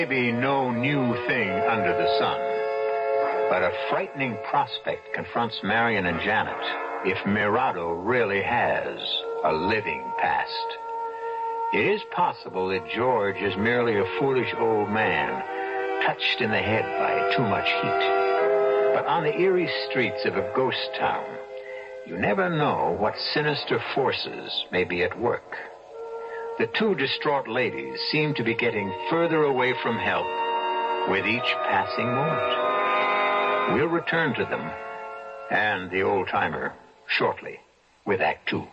Maybe no new thing under the sun, but a frightening prospect confronts Marion and Janet if Mirado really has a living past. It is possible that George is merely a foolish old man, touched in the head by too much heat. But on the eerie streets of a ghost town, you never know what sinister forces may be at work. The two distraught ladies seem to be getting further away from help with each passing moment. We'll return to them and the old-timer shortly with Act Two.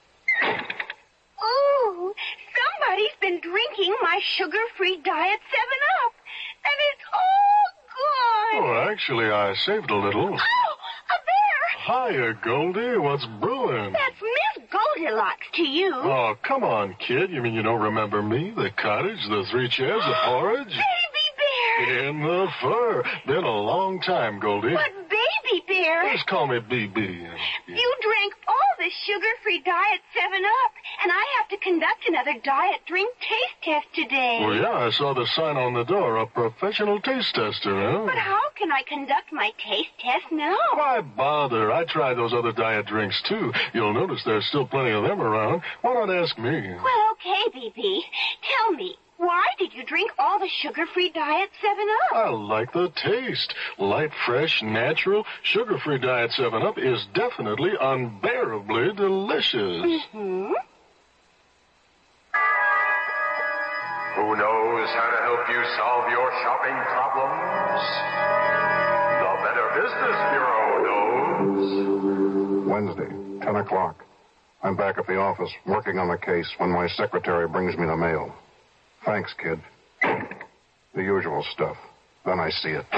Oh, somebody's been drinking my sugar-free Diet 7-Up, and it's all gone. Oh, actually, I saved a little. Oh, a bear! Hiya, Goldie. What's brewing? That's Miss Goldilocks to you. Oh, come on, kid. You mean you don't remember me? The cottage, the 3 chairs, the porridge? Baby bear! In the fur. Been a long time, Goldie. But Baby bear... Just call me BB. You drank all the sugar-free Diet 7-Up, and I have to conduct another diet drink taste test today. Well, yeah, I saw the sign on the door, a professional taste tester, huh? But how can I conduct my taste test now? Why bother? I tried those other diet drinks, too. You'll notice there's still plenty of them around. Why not ask me? Well, okay, BB. Tell me, why did you drink all the sugar-free Diet 7-Up? I like the taste. Light, fresh, natural. Sugar-free Diet 7-Up is definitely unbearably delicious. Mm-hmm. Who knows how to help you solve your shopping problems? The Better Business Bureau knows. Wednesday, 10 o'clock. I'm back at the office working on the case when my secretary brings me the mail. Thanks, kid. The usual stuff. Then I see it.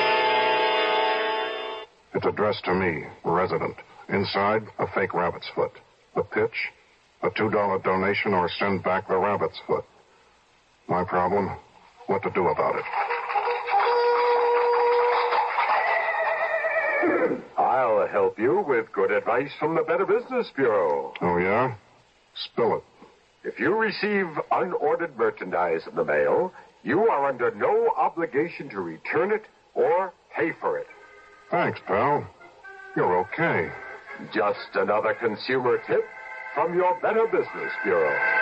It's addressed to me, resident. Inside, a fake rabbit's foot. The pitch, a $2 donation or send back the rabbit's foot. My problem, what to do about it. I'll help you with good advice from the Better Business Bureau. Oh, yeah? Spill it. If you receive unordered merchandise in the mail, you are under no obligation to return it or pay for it. Thanks, pal. You're okay. Just another consumer tip from your Better Business Bureau.